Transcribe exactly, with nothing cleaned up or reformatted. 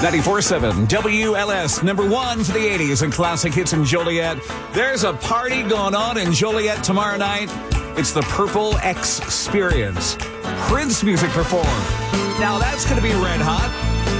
ninety-four point seven W L S, number one for the eighties and classic hits in Joliet. There's a party going on in Joliet tomorrow night. It's the Purple X Experience. Prince music performed. Now that's going to be red hot.